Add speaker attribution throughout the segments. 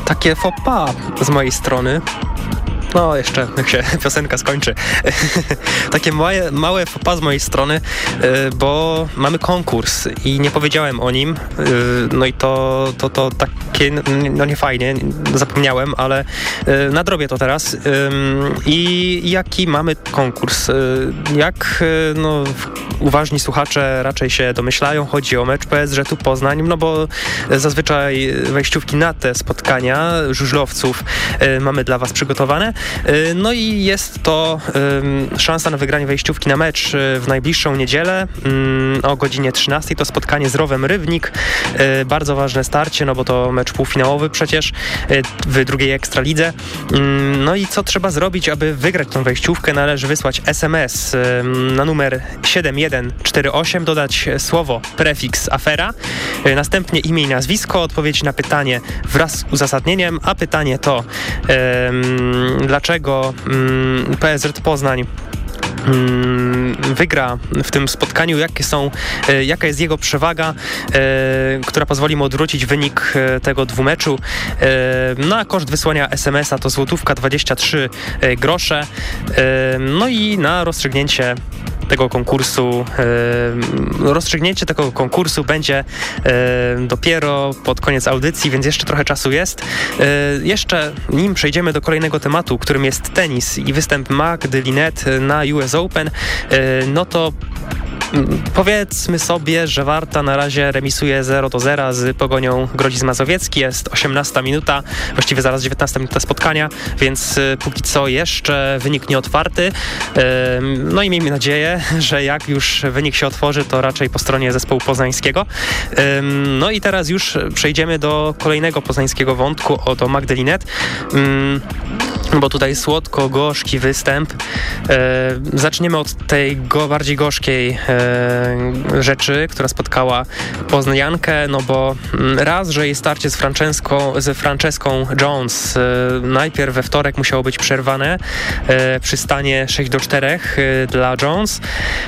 Speaker 1: takie faux pas z mojej strony. No, jeszcze jak się piosenka skończy. Takie małe faux pas z mojej strony, bo mamy konkurs i nie powiedziałem o nim. No i to takie, no nie fajnie, zapomniałem, ale nadrobię to teraz. I jaki mamy konkurs? Jak no, uważni słuchacze raczej się domyślają, chodzi o mecz PSŻ-u Poznań, no bo zazwyczaj wejściówki na te spotkania żużlowców mamy dla Was przygotowane. No i jest to szansa na wygranie wejściówki na mecz w najbliższą niedzielę o godzinie 13. To spotkanie z Rowem Rybnik. Bardzo ważne starcie, no bo to mecz półfinałowy przecież w drugiej Ekstralidze. No i co trzeba zrobić, aby wygrać tą wejściówkę? Należy wysłać SMS na numer 7148, dodać słowo prefiks afera, następnie imię i nazwisko, odpowiedź na pytanie wraz z uzasadnieniem, a pytanie to dlaczego PSŻ Poznań wygra w tym spotkaniu, jaka jest jego przewaga, która pozwoli mu odwrócić wynik tego dwumeczu. No a koszt wysłania SMS-a to złotówka 23 grosze. No i na rozstrzygnięcie tego konkursu będzie dopiero pod koniec audycji, więc jeszcze trochę czasu jest. Jeszcze nim przejdziemy do kolejnego tematu, którym jest tenis i występ Magdy Linette na US Open, no to powiedzmy sobie, że Warta na razie remisuje 0-0 z Pogonią Grodzisk Mazowiecki. Jest 18 minuta, właściwie zaraz 19 minuta spotkania, więc póki co jeszcze wynik nieotwarty. No i miejmy nadzieję, że jak już wynik się otworzy, to raczej po stronie zespołu poznańskiego. No i teraz już przejdziemy do kolejnego poznańskiego wątku, do Magdy Linette. Bo tutaj słodko-gorzki występ. Zaczniemy od tej bardziej gorzkiej rzeczy, która spotkała poznaniankę, no bo raz, że jej starcie z Franceską Jones najpierw we wtorek musiało być przerwane przy stanie 6-4 dla Jones,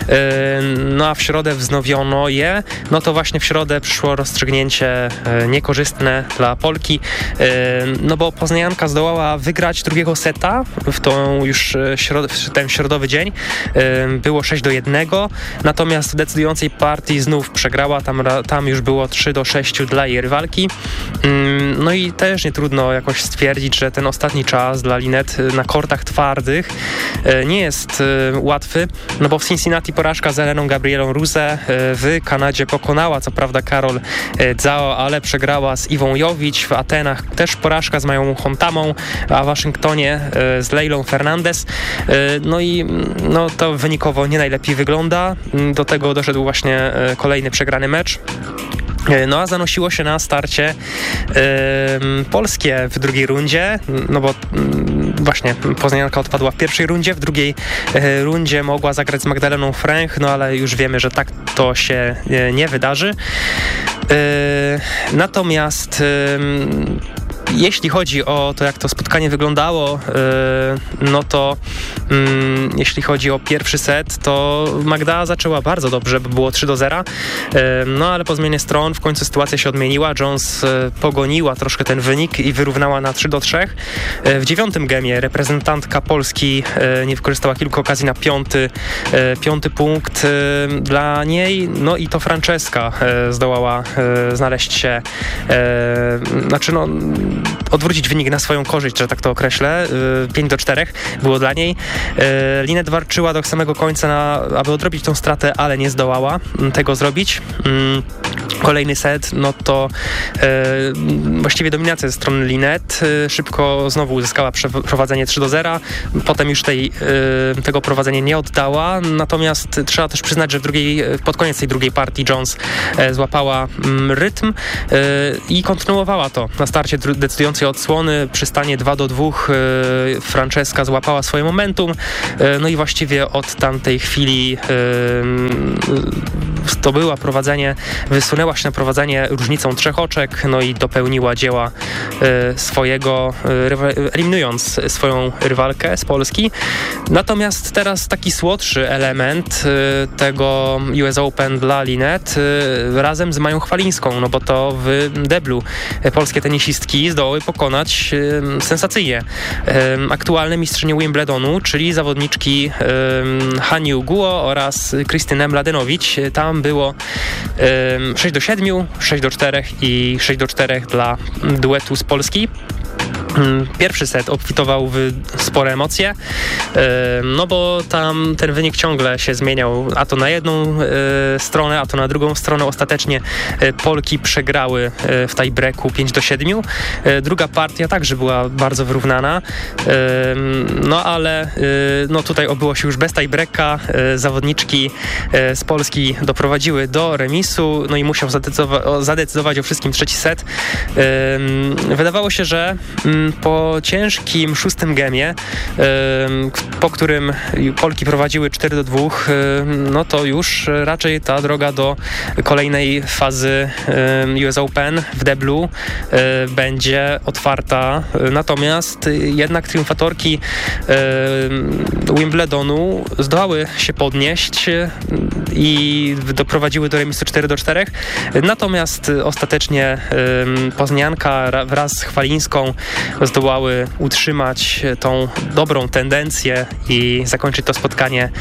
Speaker 1: no a w środę wznowiono je, no to właśnie w środę przyszło rozstrzygnięcie niekorzystne dla Polki, no bo poznanianka zdołała wygrać drugiego seta w ten środowy dzień. Było 6-1, natomiast w decydującej partii znów przegrała, tam już było 3-6 dla jej rywalki. No i też nie trudno jakoś stwierdzić, że ten ostatni czas dla Linette na kortach twardych nie jest łatwy, no bo w Cincinnati porażka z Eleną Gabrielą Ruse, w Kanadzie pokonała co prawda Karol Zhao, ale przegrała z Iwą Jowić, w Atenach też porażka z Mają Hontamą, a w Waszyngtonie z Leilą Fernandez. No i to wynikowo nie najlepiej wygląda. Do tego doszedł właśnie kolejny przegrany mecz. No a zanosiło się na starcie polskie w drugiej rundzie, no bo właśnie poznanianka odpadła w pierwszej rundzie, w drugiej rundzie mogła zagrać z Magdaleną Fręch, no ale już wiemy, że tak to się nie wydarzy. Natomiast jeśli chodzi o to, jak to spotkanie wyglądało, no to jeśli chodzi o pierwszy set, to Magda zaczęła bardzo dobrze, bo było 3-0, no ale po zmianie stron w końcu sytuacja się odmieniła. Jones pogoniła troszkę ten wynik i wyrównała na 3-3. W 9. gemie reprezentantka Polski nie wykorzystała kilku okazji na piąty punkt dla niej, no i to Franceska zdołała znaleźć się, odwrócić wynik na swoją korzyść, że tak to określę. 5-4 było dla niej. Linette walczyła do samego końca, aby odrobić tą stratę, ale nie zdołała tego zrobić. Kolejny set, no to właściwie dominacja ze strony Linette. Szybko znowu uzyskała prowadzenie 3-0. Potem już tego prowadzenia nie oddała. Natomiast trzeba też przyznać, że pod koniec tej drugiej partii Jones złapała rytm i kontynuowała to. Na starcie decydującej odsłony przy stanie 2-2 Franceska złapała swoje momentum. No i właściwie od tamtej chwili wysunęła się na prowadzenie różnicą 3 oczek, no i dopełniła dzieła swojego, eliminując swoją rywalkę z Polski. Natomiast teraz taki słodszy element tego US Open dla Linette razem z Mają Chwalińską, no bo to w deblu polskie tenisistki zdołały pokonać sensacyjnie aktualne mistrzynie Wimbledonu, czyli zawodniczki Haniu Guo oraz Krystynę Mladenowicz. Tam było 6-7, 6-4 i 6-4 dla duetu z Polski. Pierwszy set obfitował w spore emocje, no bo tam ten wynik ciągle się zmieniał, a to na jedną stronę, a to na drugą stronę. Ostatecznie Polki przegrały w tiebreaku 5-7. Druga partia także była bardzo wyrównana, no ale no tutaj obyło się już bez tiebreaka. Zawodniczki z Polski doprowadziły do remisu, no i musiał zadecydować o wszystkim trzeci set. Wydawało się, że po ciężkim 6. gemie, po którym Polki prowadziły 4-2, no to już raczej ta droga do kolejnej fazy US Open w deblu będzie otwarta. Natomiast jednak triumfatorki Wimbledonu zdołały się podnieść i doprowadziły do remisu 4-4. Natomiast ostatecznie Poznanianka wraz z Chwalińską zdołały utrzymać tą dobrą tendencję i zakończyć to spotkanie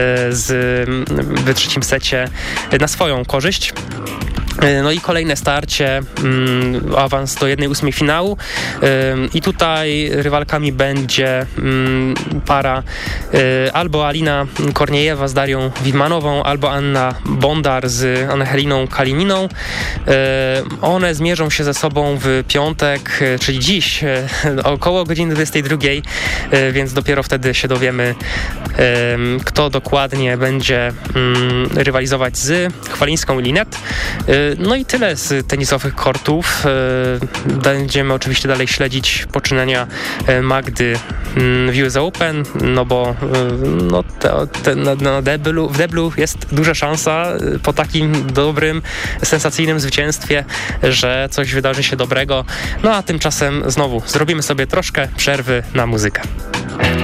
Speaker 1: w trzecim secie na swoją korzyść. No i kolejne starcie, awans do 1/8 finału i tutaj rywalkami będzie para albo Alina Korniejewa z Darią Widmanową, albo Anna Bondar z Angeliną Kalininą. One zmierzą się ze sobą w piątek, czyli dziś, około godziny 22, więc dopiero wtedy się dowiemy, kto dokładnie będzie rywalizować z Chwalińską i Linette. No i tyle z tenisowych kortów. Będziemy oczywiście dalej śledzić poczynania Magdy w US Open, no bo no, w deblu jest duża szansa po takim dobrym, sensacyjnym zwycięstwie, że coś wydarzy się dobrego. No a tymczasem znowu zrobimy sobie troszkę przerwy na muzykę.